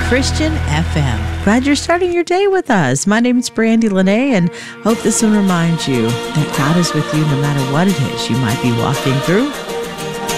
Christian FM. Glad you're starting your day with us. My name is Brandy Lene, and hope this will remind you that God is with you no matter what it is you might be walking through.